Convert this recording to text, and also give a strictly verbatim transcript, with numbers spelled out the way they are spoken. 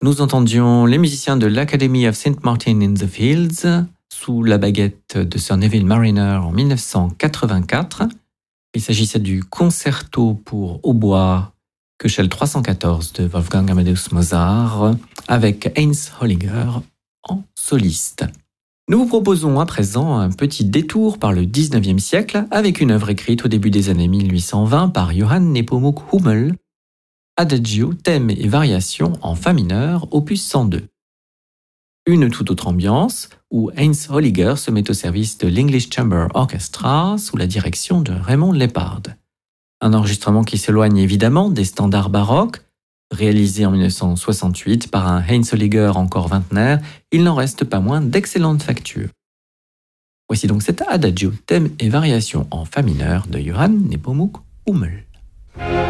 Nous entendions les musiciens de l'Academy of Saint Martin in the Fields sous la baguette de Sir Neville Marriner en mille neuf cent quatre-vingt-quatre. Il s'agissait du concerto pour hautbois Köchel trois cent quatorze de Wolfgang Amadeus Mozart avec Heinz Holliger en soliste. Nous vous proposons à présent un petit détour par le dix-neuvième siècle avec une œuvre écrite au début des années mille huit cent vingt par Johann Nepomuk Hummel, Adagio, thème et variation en fa mineur, opus cent deux. Une toute autre ambiance où Heinz Holliger se met au service de l'English Chamber Orchestra sous la direction de Raymond Leppard. Un enregistrement qui s'éloigne évidemment des standards baroques. Réalisé en mille neuf cent soixante-huit par un Heinz Holliger encore vingtenaire, il n'en reste pas moins d'excellente facture. Voici donc cet Adagio, thème et variation en fa mineur de Johann Nepomuk Hummel.